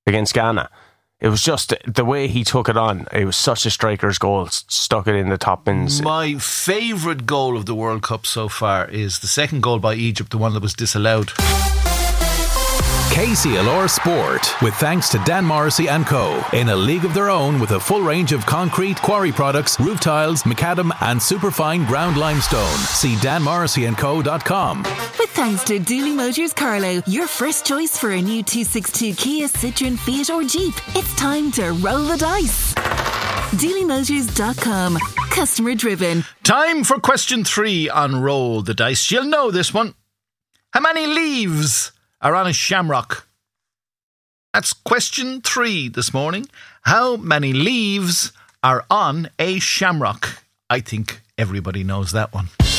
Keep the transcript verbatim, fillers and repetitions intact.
against Ghana. It was just the way he took it on. It was such a striker's goal. Stuck it in the top bins. My favourite goal of the World Cup so far is the second goal by Egypt, the one that was disallowed. K C L R Sport, with thanks to Dan Morrissey and Co. In a league of their own with a full range of concrete, quarry products, roof tiles, macadam and superfine ground limestone. See dan morrissey and co dot com. With thanks to Dealey Motors Carlow, your first choice for a new two sixty-two Kia, Citroen, Fiat or Jeep. It's time to roll the dice. dealey motors dot com. Customer driven. Time for question three on Roll the Dice. You'll know this one. How many leaves are on a shamrock? That's question three this morning. How many leaves are on a shamrock? I think everybody knows that one.